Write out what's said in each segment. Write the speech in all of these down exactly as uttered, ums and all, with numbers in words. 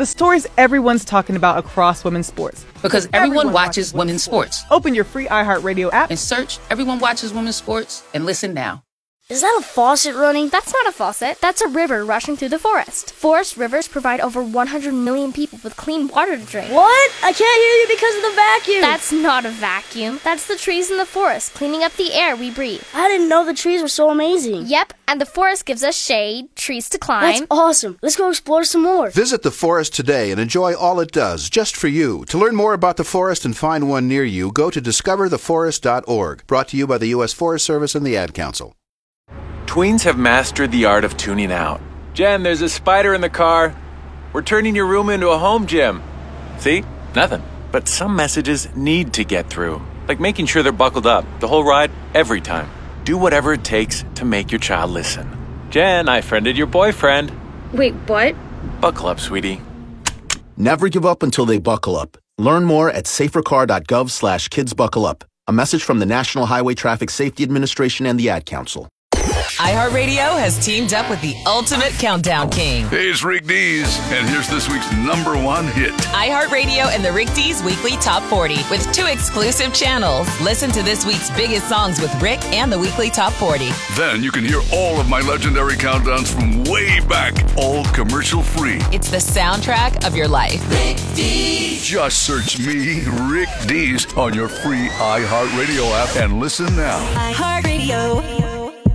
the stories everyone's talking about across women's sports. Because everyone, everyone watches, watches women's sports. sports. Open your free iHeartRadio app and search Everyone Watches Women's Sports and listen now. Is that a faucet running? That's not a faucet. That's a river rushing through the forest. Forest rivers provide over one hundred million people with clean water to drink. What? I can't hear you because of the vacuum. That's not a vacuum. That's the trees in the forest cleaning up the air we breathe. I didn't know the trees were so amazing. Yep, and the forest gives us shade, trees to climb. That's awesome. Let's go explore some more. Visit the forest today and enjoy all it does, just for you. To learn more about the forest and find one near you, go to discover the forest dot org. Brought to you by the U S Forest Service and the Ad Council. Tweens have mastered the art of tuning out. Jen, there's a spider in the car. We're turning your room into a home gym. See? Nothing. But some messages need to get through. Like making sure they're buckled up the whole ride, every time. Do whatever it takes to make your child listen. Jen, I friended your boyfriend. Wait, what? Buckle up, sweetie. Never give up until they buckle up. Learn more at safercar.gov slash kids buckle up. A message from the National Highway Traffic Safety Administration and the Ad Council. iHeartRadio has teamed up with the ultimate countdown king. Hey, it's Rick Dees, and here's this week's number one hit. iHeartRadio and the Rick Dees Weekly Top forty with two exclusive channels. Listen to this week's biggest songs with Rick and the Weekly Top forty. Then you can hear all of my legendary countdowns from way back, all commercial free. It's the soundtrack of your life. Rick Dees. Just search me, Rick Dees, on your free iHeartRadio app and listen now. iHeartRadio.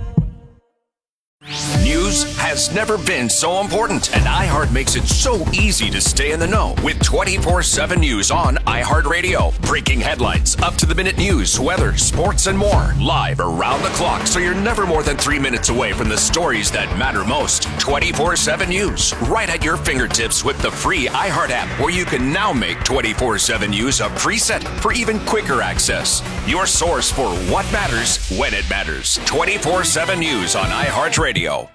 News has never been so important, and iHeart makes it so easy to stay in the know with twenty-four seven News on iHeartRadio. Breaking headlines, up-to-the-minute news, weather, sports, and more. Live around the clock, so you're never more than three minutes away from the stories that matter most. twenty-four seven News, right at your fingertips with the free iHeart app, where you can now make twenty-four seven News a preset for even quicker access. Your source for what matters when it matters. twenty-four seven News on iHeartRadio.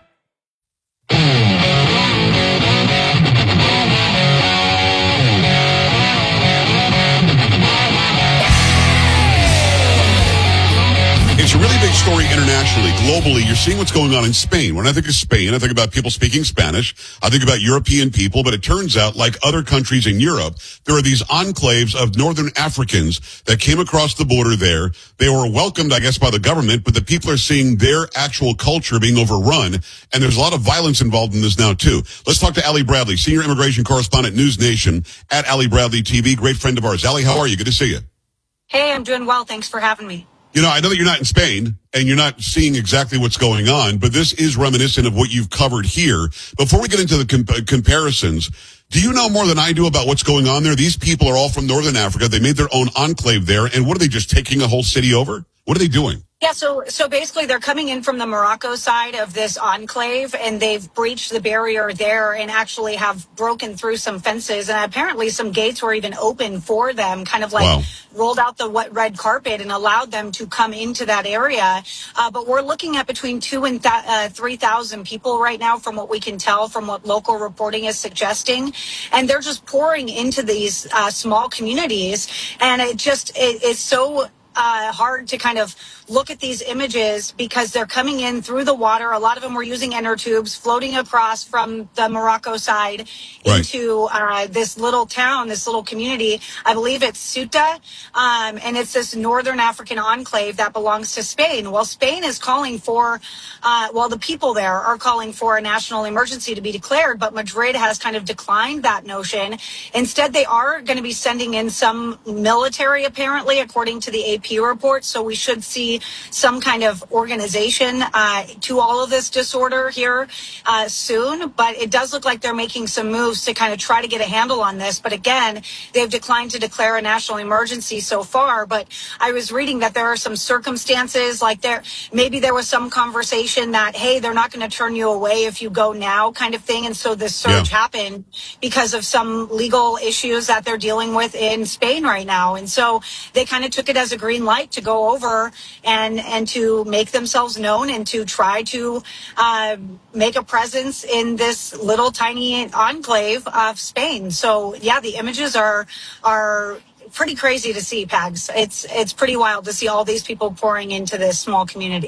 It's a really big story internationally, globally. You're seeing what's going on in Spain. When I think of Spain, I think about people speaking Spanish. I think about European people, but it turns out, like other countries in Europe, there are these enclaves of Northern Africans that came across the border there. They were welcomed, I guess, by the government, but the people are seeing their actual culture being overrun, and there's a lot of violence involved in this now, too. Let's talk to Allie Bradley, senior immigration correspondent, News Nation, at Allie Bradley T V. Great friend of ours. Allie, how are you? Good to see you. Hey, I'm doing well. Thanks for having me. You know, I know that you're not in Spain and you're not seeing exactly what's going on, but this is reminiscent of what you've covered here. Before we get into the comp- comparisons, do you know more than I do about what's going on there? These people are all from Northern Africa. They made their own enclave there. And what are they, just taking a whole city over? What are they doing? Yeah, so so basically they're coming in from the Morocco side of this enclave, and they've breached the barrier there and actually have broken through some fences, and apparently some gates were even open for them, kind of like wow. rolled out the wet red carpet and allowed them to come into that area. Uh, but we're looking at between two and th- uh, three thousand people right now, from what we can tell, from what local reporting is suggesting, and they're just pouring into these uh, small communities, and it just it, it's so. Uh, hard to kind of look at these images because they're coming in through the water. A lot of them were using inner tubes, floating across from the Morocco side right. into uh, this little town, this little community. I believe it's Ceuta, um, and it's this northern African enclave that belongs to Spain. Well, Spain is calling for, uh, well, the people there are calling for a national emergency to be declared, but Madrid has kind of declined that notion. Instead, they are going to be sending in some military, apparently, according to the A P report. So we should see some kind of organization uh, to all of this disorder here uh, soon. But it does look like they're making some moves to kind of try to get a handle on this. But again, they've declined to declare a national emergency so far. But I was reading that there are some circumstances, like there maybe there was some conversation that, hey, they're not going to turn you away if you go now, kind of thing. And so this surge yeah. happened because of some legal issues that they're dealing with in Spain right now. And so they kind of took it as a green light to go over and and to make themselves known and to try to uh, make a presence in this little tiny enclave of Spain. So yeah, the images are are pretty crazy to see, Pags. It's it's pretty wild to see all these people pouring into this small community.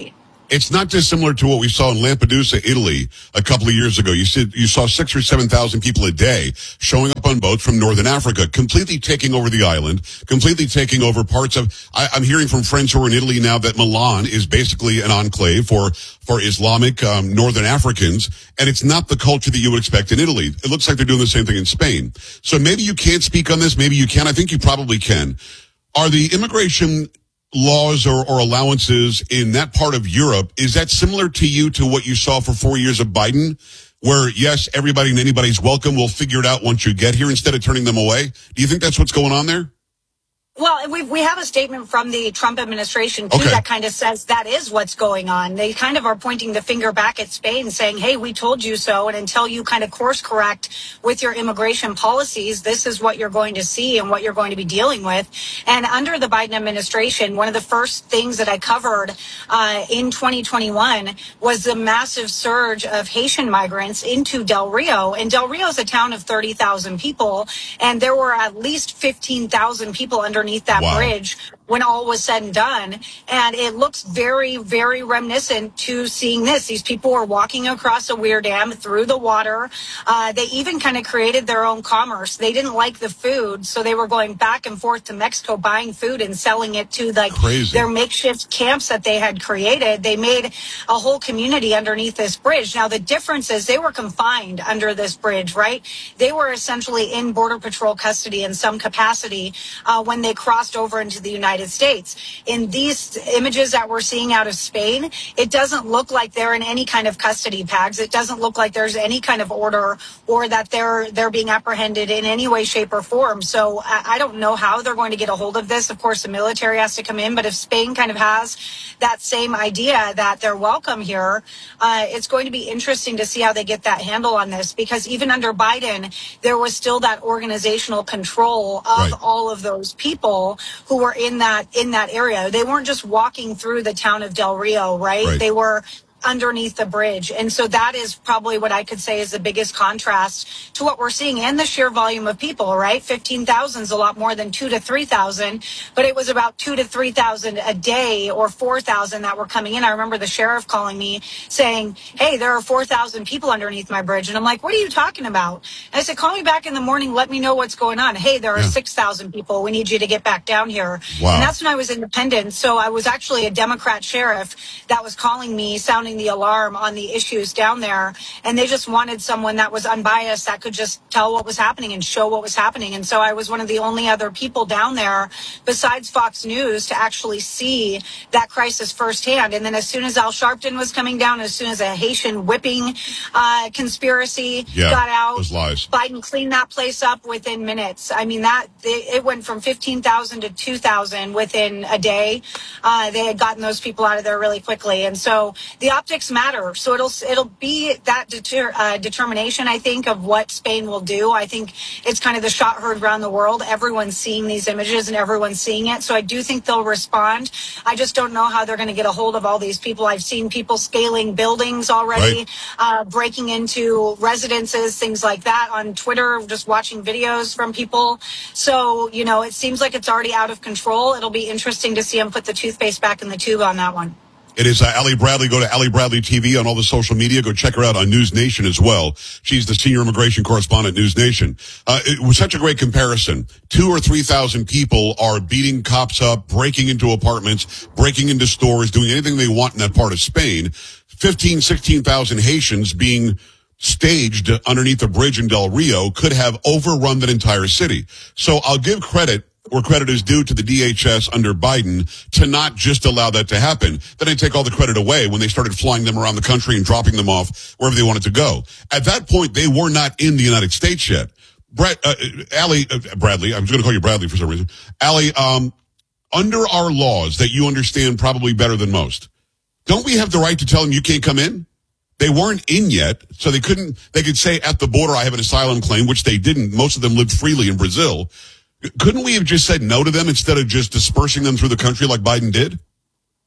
It's not dissimilar to what we saw in Lampedusa, Italy, a couple of years ago. You said you saw six or seven thousand people a day showing up on boats from northern Africa, completely taking over the island, completely taking over parts of. I, I'm hearing from friends who are in Italy now that Milan is basically an enclave for for Islamic um, northern Africans, and it's not the culture that you would expect in Italy. It looks like they're doing the same thing in Spain. So maybe you can't speak on this. Maybe you can. I think you probably can. Are the immigration laws or, or allowances in that part of Europe, is that similar to you to what you saw for four years of Biden, where, yes, everybody and anybody's welcome, we'll figure it out once you get here instead of turning them away? Do you think that's what's going on there? Well, we we have a statement from the Trump administration, too, okay. that kind of says that is what's going on. They kind of are pointing the finger back at Spain, saying, hey, we told you so, and until you kind of course correct with your immigration policies, this is what you're going to see and what you're going to be dealing with. And under the Biden administration, one of the first things that I covered uh, in twenty twenty-one was the massive surge of Haitian migrants into Del Rio. And Del Rio is a town of thirty thousand people, and there were at least fifteen thousand people under underneath that wow. bridge when all was said and done. And it looks very, very reminiscent to seeing this. These people were walking across a weir dam through the water. Uh, they even kind of created their own commerce. They didn't like the food, so they were going back and forth to Mexico buying food and selling it to like Crazy. their makeshift camps that they had created. They made a whole community underneath this bridge. Now, the difference is they were confined under this bridge, right? They were essentially in Border Patrol custody in some capacity uh, when they crossed over into the United States. In these images that we're seeing out of Spain, it doesn't look like they're in any kind of custody pags. It doesn't look like there's any kind of order or that they're they're being apprehended in any way, shape, or form. So I, I don't know how they're going to get a hold of this. Of course, the military has to come in, but if Spain kind of has that same idea that they're welcome here, uh, it's going to be interesting to see how they get that handle on this, because even under Biden, there was still that organizational control of right. all of those people who were in that in that area. They weren't just walking through the town of Del Rio, right? right. They were underneath the bridge. And so that is probably what I could say is the biggest contrast to what we're seeing, and the sheer volume of people, right? fifteen thousand is a lot more than two to three thousand, but it was about two to three thousand a day, or four thousand that were coming in. I remember the sheriff calling me saying, hey, there are four thousand people underneath my bridge. And I'm like, what are you talking about? And I said, call me back in the morning. Let me know what's going on. Hey, there are yeah. six thousand people. We need you to get back down here. Wow. And that's when I was independent. So I was actually a Democrat sheriff that was calling me, sounding the alarm on the issues down there, and they just wanted someone that was unbiased, that could just tell what was happening and show what was happening. And so I was one of the only other people down there besides Fox News to actually see that crisis firsthand. And then as soon as Al Sharpton was coming down, as soon as a Haitian whipping uh, conspiracy yeah, got out, those lies. Biden cleaned that place up within minutes. I mean, that it went from fifteen thousand to two thousand within a day. Uh, they had gotten those people out of there really quickly. And so the optics matter. So it'll it'll be that deter, uh, determination, I think, of what Spain will do. I think it's kind of the shot heard around the world. Everyone's seeing these images and everyone's seeing it. So I do think they'll respond. I just don't know how they're going to get a hold of all these people. I've seen people scaling buildings already, right. uh, breaking into residences, things like that on Twitter, just watching videos from people. So, you know, it seems like it's already out of control. It'll be interesting to see them put the toothpaste back in the tube on that one. It is uh, Allie Bradley. Go to Allie Bradley T V on all the social media. Go check her out on News Nation as well. She's the senior immigration correspondent at News Nation. Uh, it was such a great comparison. Two or three thousand people are beating cops up, breaking into apartments, breaking into stores, doing anything they want in that part of Spain. Fifteen, sixteen thousand Haitians being staged underneath a bridge in Del Rio could have overrun that entire city. So I'll give credit where credit is due to the D H S under Biden to not just allow that to happen. Then they take all the credit away when they started flying them around the country and dropping them off wherever they wanted to go. At that point, they were not in the United States yet. Brett, uh, Allie, uh, Bradley, I'm just going to call you Bradley for some reason. Allie, um, under our laws that you understand probably better than most, don't we have the right to tell them you can't come in? They weren't in yet, so they couldn't, they could say at the border, I have an asylum claim, which they didn't. Most of them lived freely in Brazil. Couldn't we have just said no to them instead of just dispersing them through the country like Biden did?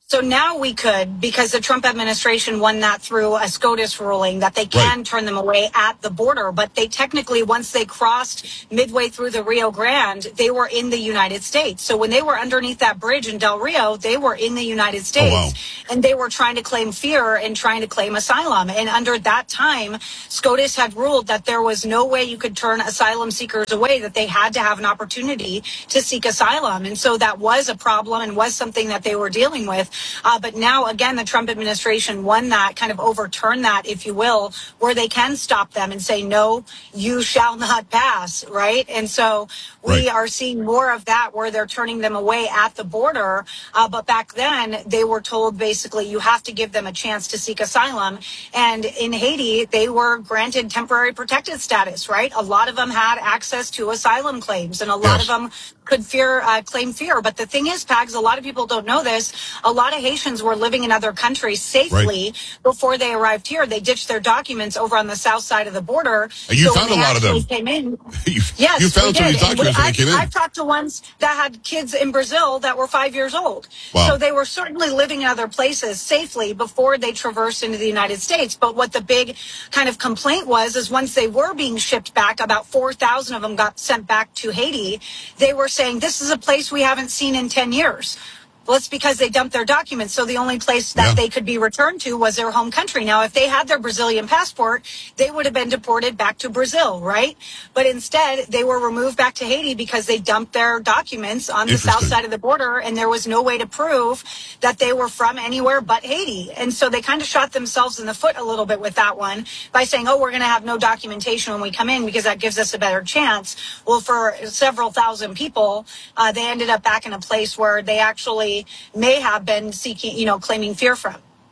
So now we could, because the Trump administration won that through a SCOTUS ruling, that they can Right. turn them away at the border. But they technically, once they crossed midway through the Rio Grande, they were in the United States. So when they were underneath that bridge in Del Rio, they were in the United States. Oh, wow. And they were trying to claim fear and trying to claim asylum. And under that time, SCOTUS had ruled that there was no way you could turn asylum seekers away, that they had to have an opportunity to seek asylum. And so that was a problem and was something that they were dealing with. Uh, but now, again, the Trump administration won that, kind of overturned that, if you will, where they can stop them and say, no, you shall not pass, right? And so we Right. are seeing more of that where they're turning them away at the border. Uh, but back then, they were told basically you have to give them a chance to seek asylum. And in Haiti, they were granted temporary protected status, right? A lot of them had access to asylum claims, and a lot Yes. of them could fear uh, claim fear. But the thing is, Pags, a lot of people don't know this. A lot of Haitians were living in other countries safely before they arrived here. They ditched their documents over on the south side of the border. And you So found when a they lot of actually them. Came in, you, yes, you found we some of did. these And we- documents when they I've, came in. I've talked to ones that had kids in Brazil that were five years old. Wow. So they were certainly living in other places safely before they traversed into the United States. But what the big kind of complaint was is once they were being shipped back, about four thousand of them got sent back to Haiti. They were saying, this is a place we haven't seen in ten years. Well, it's because they dumped their documents. So the only place that Yeah. they could be returned to was their home country. Now, if they had their Brazilian passport, they would have been deported back to Brazil, right? But instead, they were removed back to Haiti because they dumped their documents on the south Interesting. side of the border, and there was no way to prove that they were from anywhere but Haiti. And so they kind of shot themselves in the foot a little bit with that one by saying, oh, we're going to have no documentation when we come in because that gives us a better chance. Well, for several thousand people, uh, they ended up back in a place where they actually may have been seeking, you know, claiming fear from.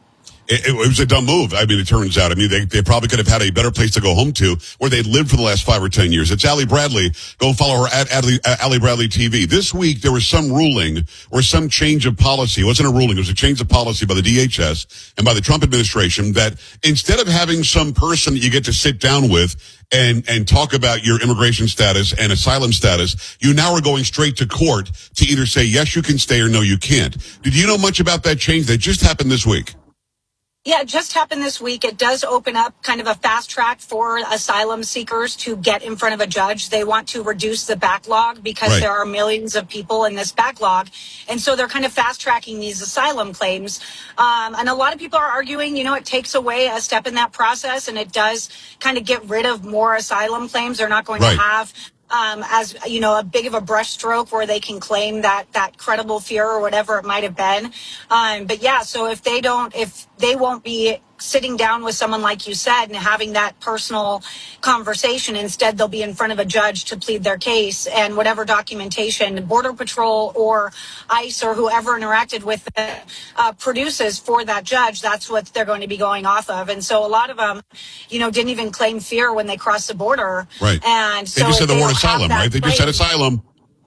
It, it was a dumb move. I mean, it turns out. I mean, they, they probably could have had a better place to go home to where they lived for the last five or ten years. It's Allie Bradley. Go follow her at Allie, Allie Bradley T V. This week, there was some ruling or some change of policy. It wasn't a ruling. It was a change of policy by the D H S and by the Trump administration that instead of having some person that you get to sit down with and, and talk about your immigration status and asylum status, you now are going straight to court to either say, yes, you can stay or no, you can't. Did you know much about that change that just happened this week? Yeah, it just happened this week. It does open up kind of a fast track for asylum seekers to get in front of a judge. They want to reduce the backlog because Right. there are millions of people in this backlog. And so they're kind of fast tracking these asylum claims. Um, and a lot of people are arguing, you know, it takes away a step in that process and it does kind of get rid of more asylum claims. They're not going Right. to have Um, as, you know, a big of a brushstroke where they can claim that, that credible fear or whatever it might have been. Um, but yeah, so if they don't, if they won't be sitting down with someone like you said and having that personal conversation, instead they'll be in front of a judge to plead their case, and whatever documentation Border Patrol or ICE or whoever interacted with it uh, produces for that judge, that's what they're going to be going off of. And so a lot of them, you know, didn't even claim fear when they crossed the border. Right. And so They just said if the they word don't have asylum, that right? They just said claim- asylum.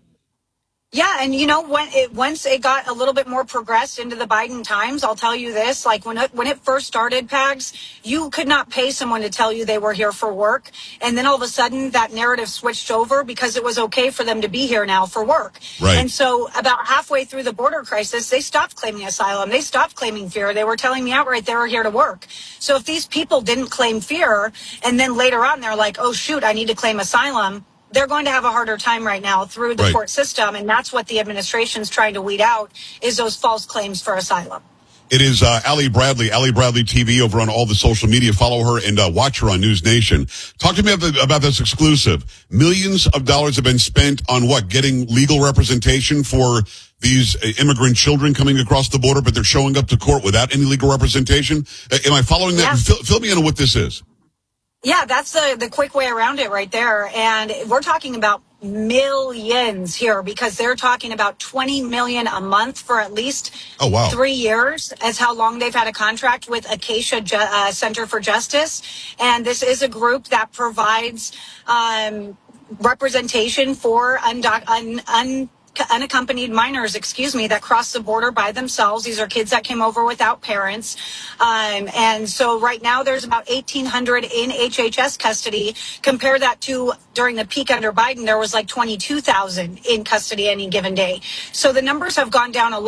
Yeah, and you know, when it once it got a little bit more progressed into the Biden times, I'll tell you this, like when it, when it first started, Pags, you could not pay someone to tell you they were here for work. And then all of a sudden that narrative switched over because it was okay for them to be here now for work. Right. And so about halfway through the border crisis, they stopped claiming asylum. They stopped claiming fear. They were telling me outright they were here to work. So if these people didn't claim fear and then later on they're like, oh, shoot, I need to claim asylum, they're going to have a harder time right now through the Right. court system. And that's what the administration's trying to weed out is those false claims for asylum. It is uh, Allie Bradley, Allie Bradley T V over on all the social media. Follow her and uh, watch her on News Nation. Talk to me about, the, about this exclusive. Millions of dollars have been spent on what? Getting legal representation for these uh, immigrant children coming across the border, but they're showing up to court without any legal representation. Uh, am I following that? Yeah. Fill, fill me in on what this is. Yeah, that's the, the quick way around it right there. And we're talking about millions here because they're talking about twenty million a month for at least Oh, wow. three years as how long they've had a contract with Acacia Ju- uh, Center for Justice. And this is a group that provides um, representation for undoc- un- un- unaccompanied minors, excuse me, that cross the border by themselves. These are kids that came over without parents. Um, and so right now there's about eighteen hundred in H H S custody. Compare that to during the peak under Biden, there was like twenty-two thousand in custody any given day. So the numbers have gone down a lot.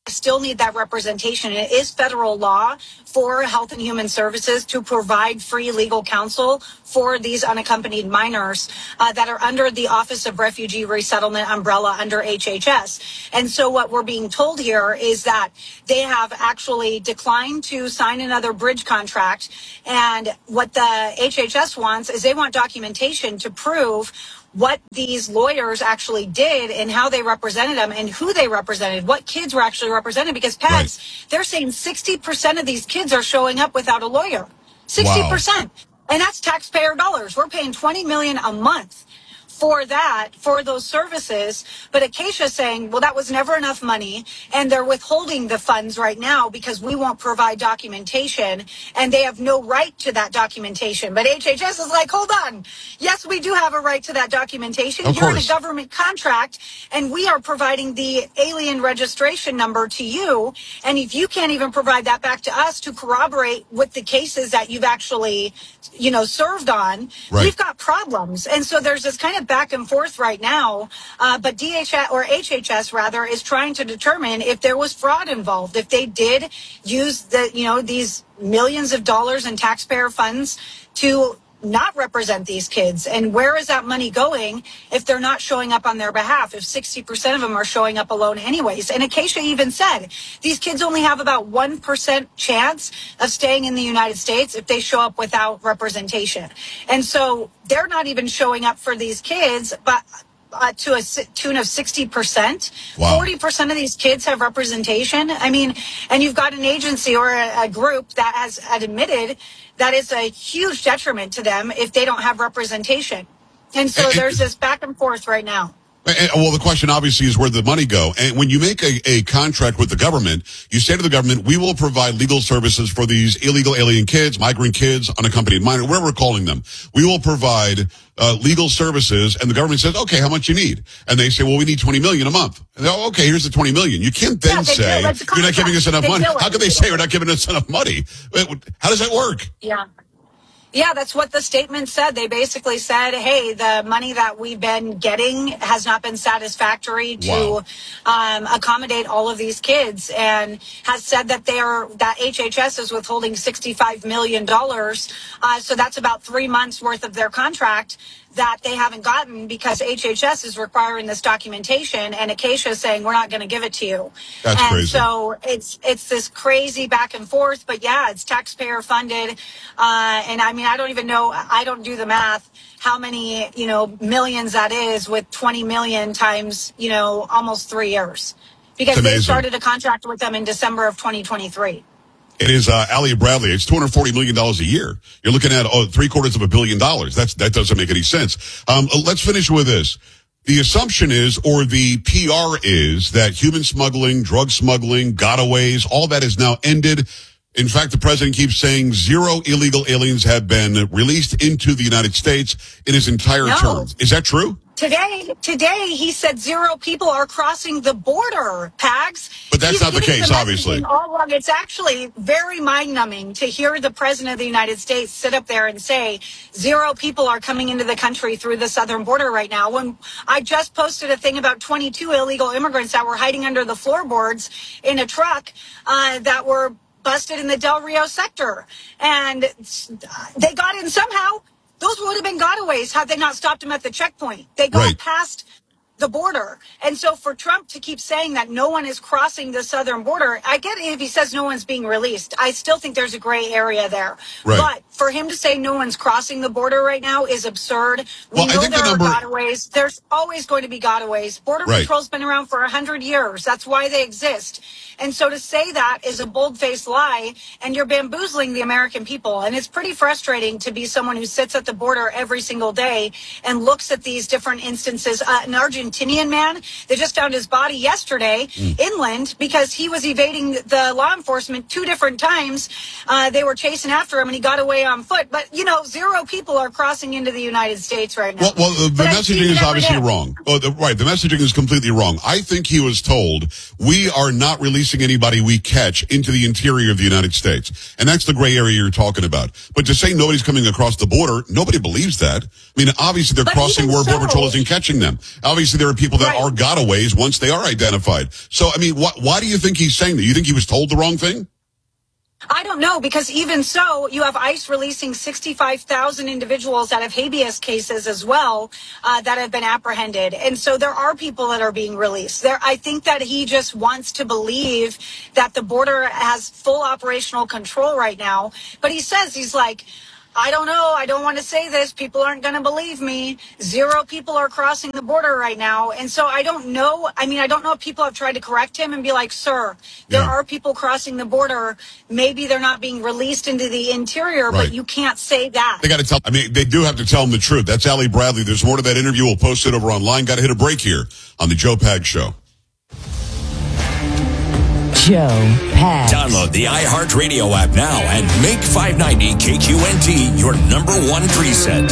still need that representation. It is federal law for Health and Human Services to provide free legal counsel for these unaccompanied minors uh, that are under the Office of Refugee Resettlement umbrella under H H S. And so what we're being told here is that they have actually declined to sign another bridge contract. And what the H H S wants is they want documentation to prove what these lawyers actually did and how they represented them and who they represented, what kids were actually represented. Because, Pags, right. they're saying sixty percent of these kids are showing up without a lawyer. sixty percent. Wow. And that's taxpayer dollars. We're paying twenty million dollars a month for that, for those services. But Acacia is saying, well, that was never enough money, and they're withholding the funds right now because we won't provide documentation, and they have no right to that documentation. But H H S is like, hold on. Yes, we do have a right to that documentation. Of You're course. in a government contract, and we are providing the alien registration number to you. And if you can't even provide that back to us to corroborate with the cases that you've actually, you know, served on, right. we've got problems. And so there's this kind of back and forth right now, uh, but D H S or H H S rather is trying to determine if there was fraud involved, if they did use the, you know, these millions of dollars in taxpayer funds to not represent these kids, and where is that money going if they're not showing up on their behalf, if sixty percent of them are showing up alone anyways. And Acacia even said these kids only have about one percent chance of staying in the United States if they show up without representation. And so they're not even showing up for these kids, but Uh, to a tune of sixty percent. Wow. forty percent of these kids have representation. I mean, and you've got an agency or a, a group that has admitted that it's a huge detriment to them if they don't have representation. And so and, there's this back and forth right now. And, well, the question obviously is where the money go. And when you make a, a contract with the government, you say to the government, we will provide legal services for these illegal alien kids, migrant kids, unaccompanied minor, whatever we're calling them. We will provide uh, legal services. And the government says, okay, how much you need? And they say, well, we need twenty million dollars a month. And oh, okay, here's the twenty million dollars. You can't then yeah, say, you're not giving us enough they money. How can they say we're not giving us enough money? How does that work? Yeah. Yeah, that's what the statement said. They basically said, hey, the money that we've been getting has not been satisfactory to wow. um, accommodate all of these kids, and has said that they are that H H S is withholding sixty-five million dollars. Uh, so that's about three months worth of their contract that they haven't gotten because H H S is requiring this documentation, and Acacia is saying we're not going to give it to you. That's and crazy. So it's it's this crazy back and forth. But yeah, it's taxpayer funded, uh, and I mean I don't even know. I don't do the math. How many you know millions that is with twenty million times you know almost three years, because they started a contract with them in December of twenty twenty-three. It is uh, Allie Bradley. It's two hundred forty million dollars a year. You're looking at oh, three quarters of a billion dollars. That's that doesn't make any sense. Um, let's finish with this. The assumption is, or the P R is, that human smuggling, drug smuggling, gotaways, all that is now ended. In fact, the president keeps saying zero illegal aliens have been released into the United States in his entire no. term. Is that true? Today, today he said zero people are crossing the border, Pags. But that's He's not the case, the obviously. All along. It's actually very mind-numbing to hear the president of the United States sit up there and say zero people are coming into the country through the southern border right now. When I just posted a thing about twenty-two illegal immigrants that were hiding under the floorboards in a truck uh, that were busted in the Del Rio sector. And they got in somehow. Those would have been gotaways had they not stopped them at the checkpoint. They got right. past the border. And so for Trump to keep saying that no one is crossing the southern border, I get it if he says no one's being released. I still think there's a gray area there. Right. But for him to say no one's crossing the border right now is absurd. We well, know I think there the number... are gotaways. There's always going to be gotaways. Border right. Patrol's been around for one hundred years. That's why they exist. And so to say that is a bold-faced lie, and you're bamboozling the American people. And it's pretty frustrating to be someone who sits at the border every single day and looks at these different instances. Uh, an Argentinian man, they just found his body yesterday mm. inland because he was evading the law enforcement two different times. Uh, they were chasing after him, and he got away on foot. But, you know, zero people are crossing into the United States right now. Well, well the, the messaging is obviously wrong. Oh, the, right, the messaging is completely wrong. I think he was told, we are not releasing anybody we catch into the interior of the United States. And that's the gray area you're talking about. But to say nobody's coming across the border, nobody believes that. I mean, obviously they're but crossing where so, Border Patrol isn't catching them. Obviously there are people that Right. are gotaways once they are identified. So, I mean, wh- why do you think he's saying that? You think he was told the wrong thing? I don't know, because even so, you have ICE releasing sixty-five thousand individuals out of habeas cases as well uh, that have been apprehended. And so there are people that are being released. There, I think that he just wants to believe that the border has full operational control right now. But he says, he's like, I don't know. I don't want to say this. People aren't going to believe me. Zero people are crossing the border right now. And so I don't know. I mean, I don't know if people have tried to correct him and be like, sir, there Yeah. are people crossing the border. Maybe they're not being released into the interior, Right. but you can't say that. They got to tell, I mean, they do have to tell him the truth. That's Allie Bradley. There's more to that interview. We'll post it over online. Got to hit a break here on the Joe Pags Show. Joe Pags. Download the iHeartRadio app now and make five ninety K Q N T your number one preset.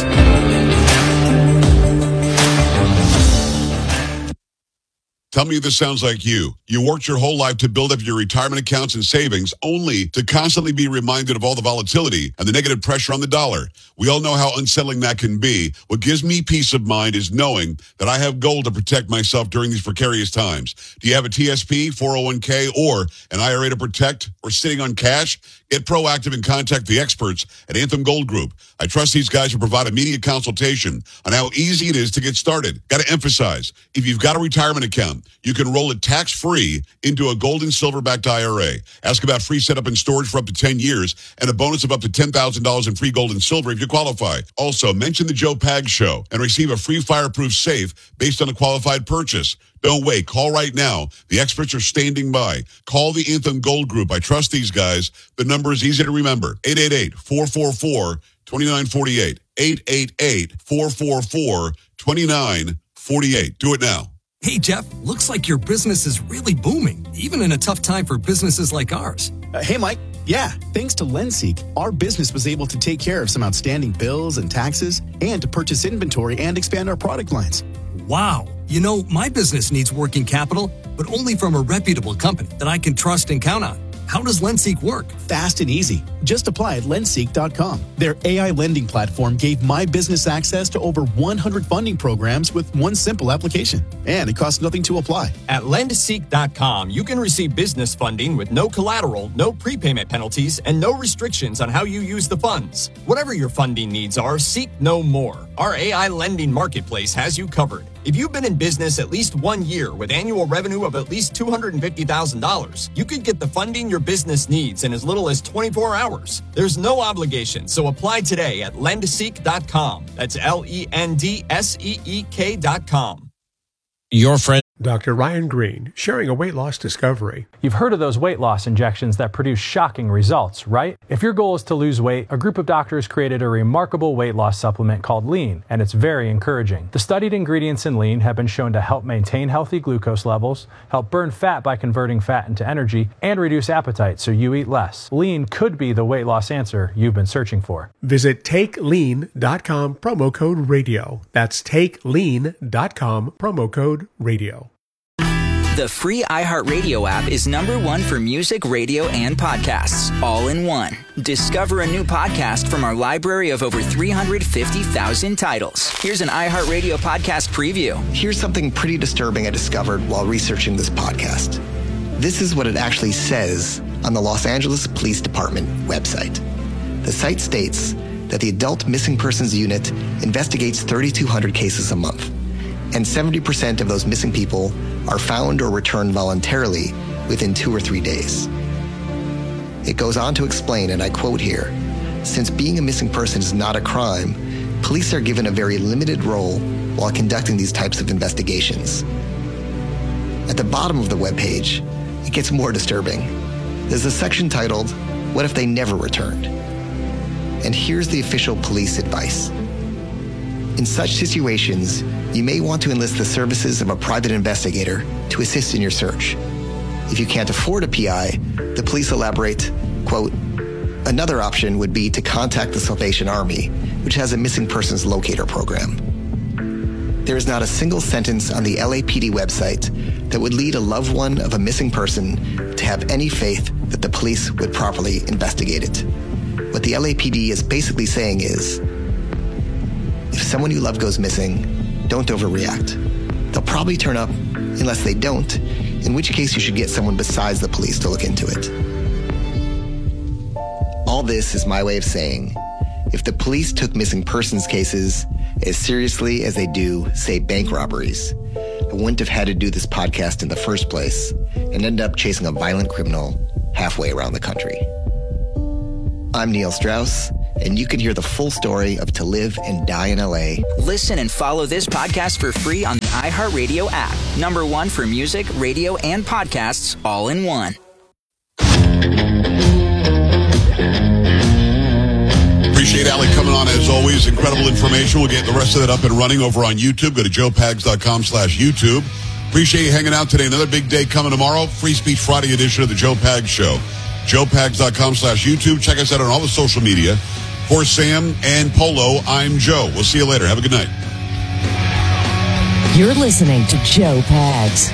Tell me if this sounds like you. You worked your whole life to build up your retirement accounts and savings only to constantly be reminded of all the volatility and the negative pressure on the dollar. We all know how unsettling that can be. What gives me peace of mind is knowing that I have gold to protect myself during these precarious times. Do you have a T S P, four oh one k, or an I R A to protect, or sitting on cash? Get proactive and contact the experts at Anthem Gold Group. I trust these guys to provide immediate consultation on how easy it is to get started. Got to emphasize, if you've got a retirement account, you can roll it tax-free into a gold and silver-backed I R A. Ask about free setup and storage for up to ten years and a bonus of up to ten thousand dollars in free gold and silver if you qualify. Also, mention the Joe Pags Show and receive a free fireproof safe based on a qualified purchase. Don't wait. Call right now. The experts are standing by. Call the Anthem Gold Group. I trust these guys. The number is easy to remember. eight eight eight, four four four, two nine four eight. eight eight eight, four four four, two nine four eight. Do it now. Hey, Jeff, looks like your business is really booming, even in a tough time for businesses like ours. Uh, hey, Mike. Yeah, thanks to Lenseek, our business was able to take care of some outstanding bills and taxes and to purchase inventory and expand our product lines. Wow. You know, my business needs working capital, but only from a reputable company that I can trust and count on. How does Lenseek work? Fast and easy. Just apply at lenseek dot com. Their A I lending platform gave my business access to over one hundred funding programs with one simple application. And it costs nothing to apply. At lenseek dot com, you can receive business funding with no collateral, no prepayment penalties, and no restrictions on how you use the funds. Whatever your funding needs are, seek no more. Our A I lending marketplace has you covered. If you've been in business at least one year with annual revenue of at least two hundred fifty thousand dollars, you could get the funding your business needs in as little as twenty-four hours. There's no obligation, so apply today at lenseek dot com. That's L E N D S E E K dot com. Your friend Doctor Ryan Green, sharing a weight loss discovery. You've heard of those weight loss injections that produce shocking results, right? If your goal is to lose weight, a group of doctors created a remarkable weight loss supplement called Lean, and it's very encouraging. The studied ingredients in Lean have been shown to help maintain healthy glucose levels, help burn fat by converting fat into energy, and reduce appetite so you eat less. Lean could be the weight loss answer you've been searching for. Visit take lean dot com, promo code radio. That's take lean dot com, promo code radio. The free iHeartRadio app is number one for music, radio, and podcasts, all in one. Discover a new podcast from our library of over three hundred fifty thousand titles. Here's an iHeartRadio podcast preview. Here's something pretty disturbing I discovered while researching this podcast. This is what it actually says on the Los Angeles Police Department website. The site states that the Adult Missing Persons Unit investigates thirty-two hundred cases a month, and seventy percent of those missing people are found or returned voluntarily within two or three days. It goes on to explain, and I quote here, since being a missing person is not a crime, police are given a very limited role while conducting these types of investigations. At the bottom of the webpage, it gets more disturbing. There's a section titled, What If They Never Returned? And here's the official police advice. In such situations, you may want to enlist the services of a private investigator to assist in your search. If you can't afford a P I, the police elaborate, quote, another option would be to contact the Salvation Army, which has a missing persons locator program. There is not a single sentence on the L A P D website that would lead a loved one of a missing person to have any faith that the police would properly investigate it. What the L A P D is basically saying is, if someone you love goes missing, don't overreact. They'll probably turn up unless they don't, in which case you should get someone besides the police to look into it. All this is my way of saying, if the police took missing persons cases as seriously as they do, say, bank robberies, I wouldn't have had to do this podcast in the first place and end up chasing a violent criminal halfway around the country. I'm Neil Strauss, and you can hear the full story of To Live and Die in L A. Listen and follow this podcast for free on the iHeartRadio app. Number one for music, radio, and podcasts all in one. Appreciate Allie coming on as always. Incredible information. We'll get the rest of that up and running over on YouTube. Go to joe pags dot com slash YouTube. Appreciate you hanging out today. Another big day coming tomorrow. Free Speech Friday edition of the Joe Pags Show. joe pags dot com slash YouTube. Check us out on all the social media. For Sam and Polo, I'm Joe. We'll see you later. Have a good night. You're listening to Joe Pags.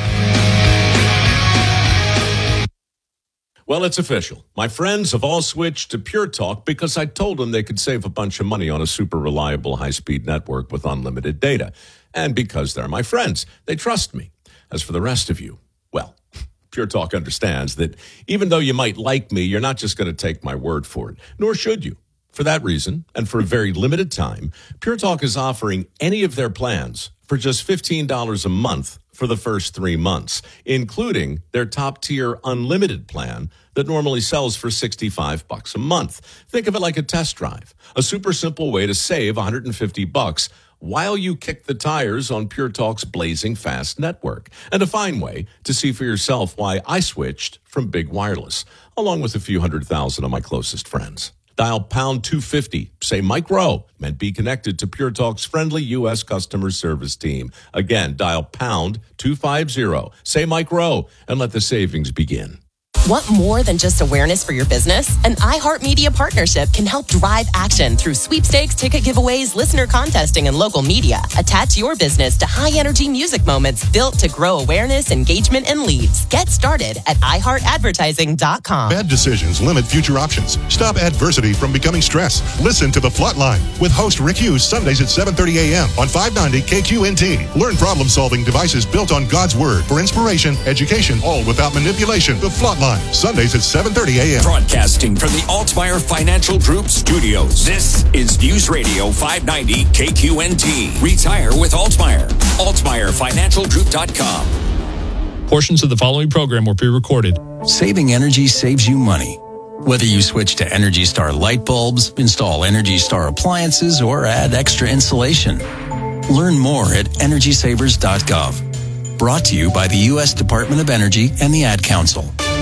Well, it's official. My friends have all switched to Pure Talk because I told them they could save a bunch of money on a super reliable high-speed network with unlimited data. And because they're my friends, they trust me. As for the rest of you, well, Pure Talk understands that even though you might like me, you're not just going to take my word for it, nor should you. For that reason, and for a very limited time, Pure Talk is offering any of their plans for just fifteen dollars a month for the first three months, including their top-tier unlimited plan that normally sells for sixty-five bucks a month. Think of it like a test drive, a super simple way to save one hundred fifty bucks while you kick the tires on Pure Talk's blazing fast network, and a fine way to see for yourself why I switched from big wireless, along with a few hundred thousand of my closest friends. Dial pound two fifty, say Mike Rowe, and be connected to Pure Talk's friendly U S customer service team. Again, dial pound two fifty, say Mike Rowe, and let the savings begin. Want more than just awareness for your business? An iHeartMedia partnership can help drive action through sweepstakes, ticket giveaways, listener contesting, and local media. Attach your business to high-energy music moments built to grow awareness, engagement, and leads. Get started at i heart advertising dot com. Bad decisions limit future options. Stop adversity from becoming stress. Listen to The Flatline with host Rick Hughes Sundays at seven thirty a.m. on five ninety K Q N T. Learn problem-solving devices built on God's Word for inspiration, education, all without manipulation. The Flatline. Sundays at seven thirty a.m. Broadcasting from the Altmeyer Financial Group studios. This is News Radio five ninety K Q N T. Retire with Altmeyer. Altmeyer Financial Group dot com. Portions of the following program were pre-recorded. Saving energy saves you money. Whether you switch to Energy Star light bulbs, install Energy Star appliances, or add extra insulation. Learn more at energy savers dot gov. Brought to you by the U S Department of Energy and the Ad Council.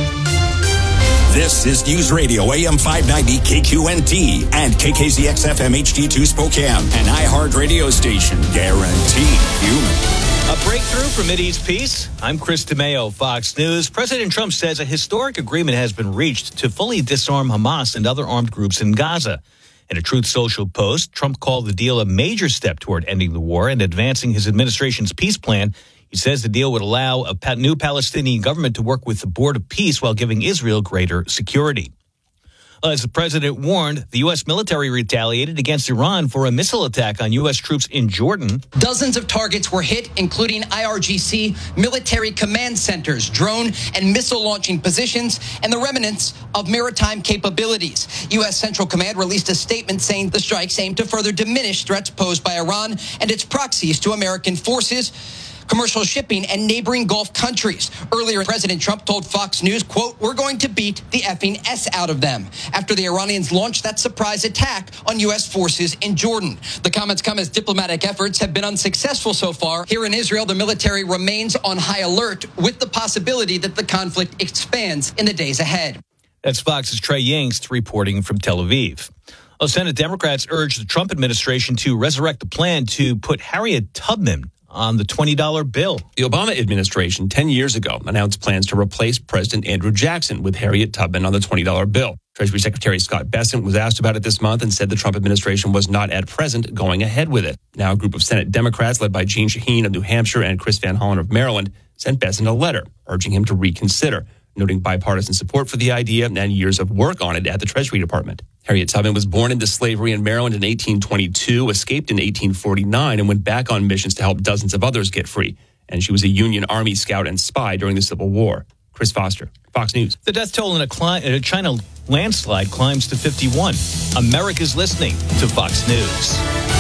This is News Radio A M five ninety K Q N T and K K Z X F M H D two Spokane, an iHeart radio station guaranteed human. A breakthrough for Mideast peace? I'm Chris DeMeo, Fox News. President Trump says a historic agreement has been reached to fully disarm Hamas and other armed groups in Gaza. In a Truth Social post, Trump called the deal a major step toward ending the war and advancing his administration's peace plan. He says the deal would allow a new Palestinian government to work with the Board of Peace while giving Israel greater security. As the president warned, the U S military retaliated against Iran for a missile attack on U S troops in Jordan. Dozens of targets were hit, including I R G C, military command centers, drone and missile launching positions, and the remnants of maritime capabilities. U S Central Command released a statement saying the strikes aim to further diminish threats posed by Iran and its proxies to American forces, commercial shipping, and neighboring Gulf countries. Earlier, President Trump told Fox News, quote, "We're going to beat the effing S out of them," after the Iranians launched that surprise attack on U S forces in Jordan. The comments come as diplomatic efforts have been unsuccessful so far. Here in Israel, the military remains on high alert with the possibility that the conflict expands in the days ahead. That's Fox's Trey Yingst reporting from Tel Aviv. Well, Senate Democrats urged the Trump administration to resurrect the plan to put Harriet Tubman on the twenty dollar bill. The Obama administration ten years ago announced plans to replace President Andrew Jackson with Harriet Tubman on the twenty dollar bill. Treasury Secretary Scott Bessent was asked about it this month and said the Trump administration was not at present going ahead with it. Now a group of Senate Democrats led by Jeanne Shaheen of New Hampshire and Chris Van Hollen of Maryland sent Bessent a letter urging him to reconsider, noting bipartisan support for the idea and years of work on it at the Treasury Department. Harriet Tubman was born into slavery in Maryland in eighteen twenty-two, escaped in eighteen forty-nine, and went back on missions to help dozens of others get free. and she was a Union Army scout and spy during the Civil War. Chris Foster, Fox News. The death toll in a, cli- a China landslide climbs to fifty-one. America's listening to Fox News.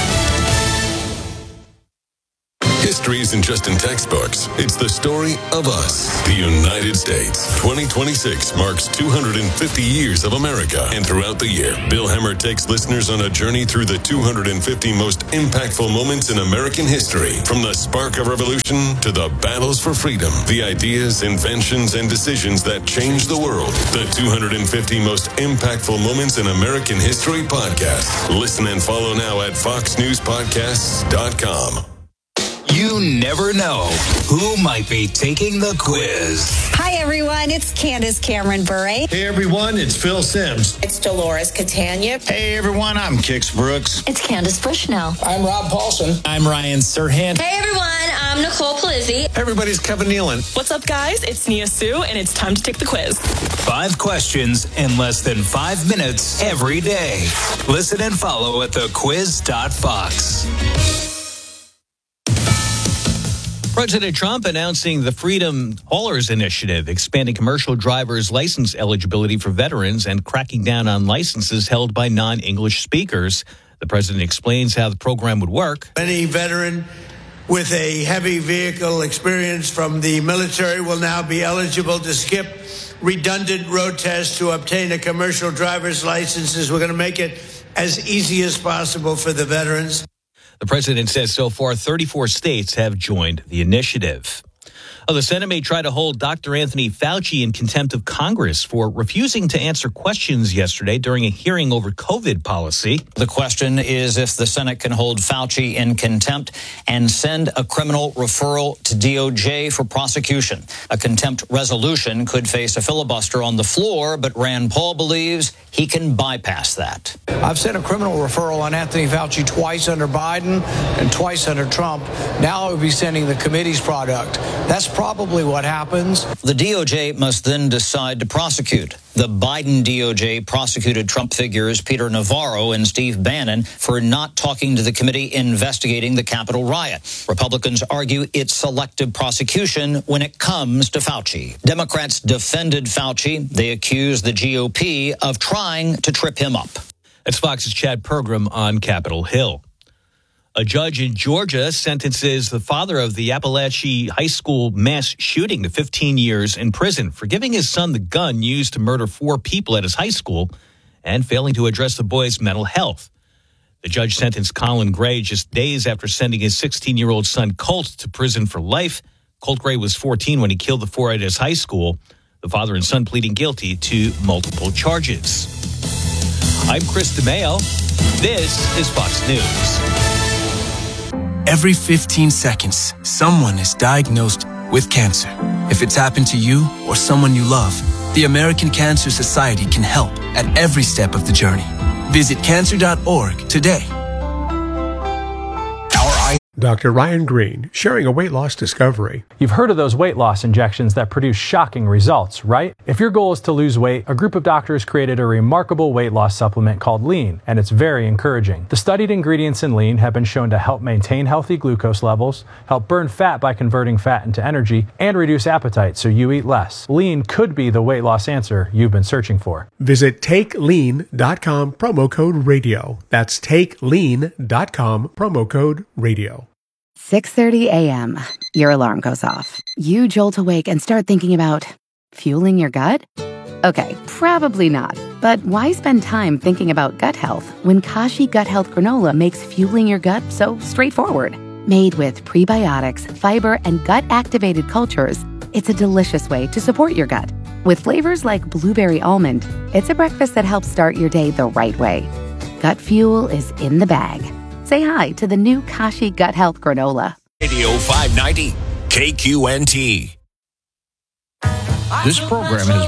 History isn't just in textbooks. It's the story of us, the United States. twenty twenty-six marks two hundred fifty years of America. And throughout the year, Bill Hemmer takes listeners on a journey through the two hundred fifty most impactful moments in American history. From the spark of revolution to the battles for freedom, the ideas, inventions, and decisions that changed the world. The two hundred fifty most impactful moments in American history podcast. Listen and follow now at fox news podcasts dot com. You never know who might be taking the quiz. Hi, everyone. It's Candace Cameron Bure. Hey, everyone. It's Phil Sims. It's Dolores Catania. Hey, everyone. I'm Kix Brooks. It's Candace Bushnell. I'm Rob Paulson. I'm Ryan Serhant. Hey, everyone. I'm Nicole Palizzi. Everybody's Kevin Nealon. What's up, guys? It's Nia Sue, and it's time to take the quiz. Five questions in less than five minutes every day. Listen and follow at the quiz dot fox. President Trump announcing the Freedom Haulers Initiative, expanding commercial drivers' license eligibility for veterans and cracking down on licenses held by non-English speakers. The president explains how the program would work. Any veteran with a heavy vehicle experience from the military will now be eligible to skip redundant road tests to obtain a commercial driver's license. We're going to make it as easy as possible for the veterans. The president says so far thirty-four states have joined the initiative. Oh, the Senate may try to hold Doctor Anthony Fauci in contempt of Congress for refusing to answer questions yesterday during a hearing over COVID policy. The question is if the Senate can hold Fauci in contempt and send a criminal referral to D O J for prosecution. A contempt resolution could face a filibuster on the floor, but Rand Paul believes he can bypass that. I've sent a criminal referral on Anthony Fauci twice under Biden and twice under Trump. Now I will be sending the committee's product. That's probably what happens. The D O J must then decide to prosecute. The Biden D O J prosecuted Trump figures Peter Navarro and Steve Bannon for not talking to the committee investigating the Capitol riot. Republicans argue it's selective prosecution when it comes to Fauci. Democrats defended Fauci. They accused the G O P of trying to trip him up. That's Fox's Chad Pergram on Capitol Hill. A judge in Georgia sentences the father of the Appalachia High School mass shooting to fifteen years in prison for giving his son the gun used to murder four people at his high school and failing to address the boy's mental health. The judge sentenced Colin Gray just days after sending his sixteen-year-old son Colt to prison for life. Colt Gray was fourteen when he killed the four at his high school. The father and son pleading guilty to multiple charges. I'm Chris DeMeo. This is Fox News. Every fifteen seconds, someone is diagnosed with cancer. If it's happened to you or someone you love, the American Cancer Society can help at every step of the journey. Visit cancer dot org today. Doctor Ryan Green, sharing a weight loss discovery. You've heard of those weight loss injections that produce shocking results, right? If your goal is to lose weight, a group of doctors created a remarkable weight loss supplement called Lean, and it's very encouraging. The studied ingredients in Lean have been shown to help maintain healthy glucose levels, help burn fat by converting fat into energy, and reduce appetite so you eat less. Lean could be the weight loss answer you've been searching for. Visit take lean dot com, promo code radio. That's take lean dot com, promo code radio. six thirty a.m. Your alarm goes off. You jolt awake and start thinking about fueling your gut? Okay, probably not. But why spend time thinking about gut health when Kashi Gut Health Granola makes fueling your gut so straightforward? Made with prebiotics, fiber, and gut-activated cultures, it's a delicious way to support your gut. With flavors like blueberry almond, it's a breakfast that helps start your day the right way. Gut fuel is in the bag. Say hi to the new Kashi Gut Health Granola. Radio five ninety, K Q N T. This program has